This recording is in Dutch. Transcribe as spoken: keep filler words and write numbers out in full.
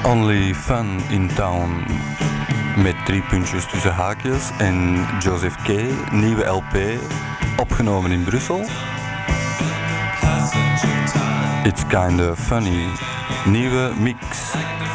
Only Fun in Town met drie puntjes tussen haakjes en Joseph K, nieuwe L P, opgenomen in Brussel. It's Kinda Funny, nieuwe mix.